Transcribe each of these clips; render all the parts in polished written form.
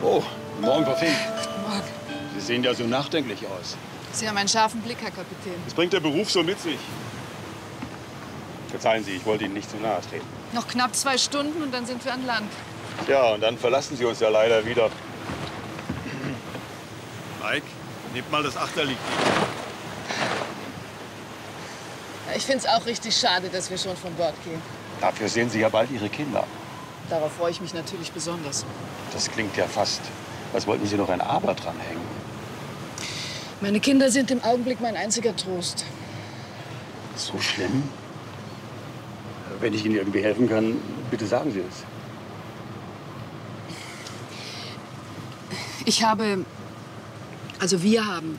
Oh, guten Morgen, Frau Fink. Guten Morgen. Sie sehen ja so nachdenklich aus. Sie haben einen scharfen Blick, Herr Kapitän. Das bringt der Beruf so mit sich. Verzeihen Sie, ich wollte Ihnen nicht zu nahe treten. Noch knapp 2 Stunden und dann sind wir an Land. Ja, und dann verlassen Sie uns ja leider wieder. Mike, nehmt mal das Achterlied. Ich finde es auch richtig schade, dass wir schon von Bord gehen. Dafür sehen Sie ja bald Ihre Kinder. Darauf freue ich mich natürlich besonders. Das klingt ja fast, als wollten Sie noch ein Aber dranhängen. Meine Kinder sind im Augenblick mein einziger Trost. So schlimm? Wenn ich Ihnen irgendwie helfen kann, bitte sagen Sie es. Wir haben.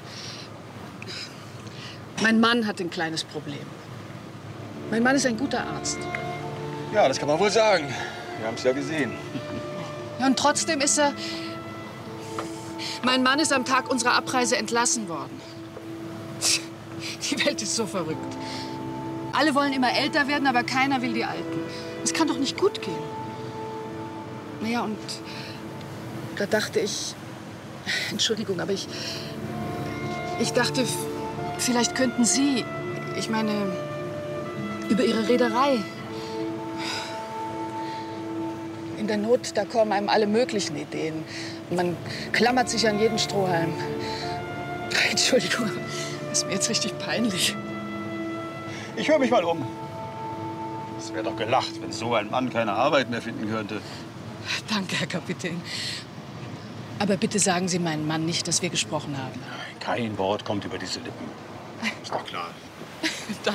Mein Mann hat ein kleines Problem. Mein Mann ist ein guter Arzt. Ja, das kann man wohl sagen. Wir haben es ja gesehen. Ja, und trotzdem ist er. Mein Mann ist am Tag unserer Abreise entlassen worden. Die Welt ist so verrückt. Alle wollen immer älter werden, aber keiner will die Alten. Es kann doch nicht gut gehen. Naja, und da dachte ich, Entschuldigung, aber ich dachte, vielleicht könnten Sie, ich meine, über Ihre Reederei. In der Not, da kommen einem alle möglichen Ideen. Man klammert sich an jeden Strohhalm. Entschuldigung, das ist mir jetzt richtig peinlich. Ich höre mich mal um. Es wäre doch gelacht, wenn so ein Mann keine Arbeit mehr finden könnte. Danke, Herr Kapitän. Aber bitte sagen Sie meinem Mann nicht, dass wir gesprochen haben. Kein Wort kommt über diese Lippen. Ist doch klar.